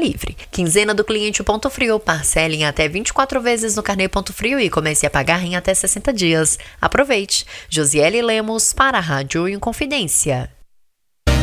livre. Quinzena do cliente Ponto Frio. Parcele em até 24 vezes no carnê Ponto Frio e comece a pagar em até 60 dias. Aproveite. Josiele Lemos para a Rádio Inconfidência.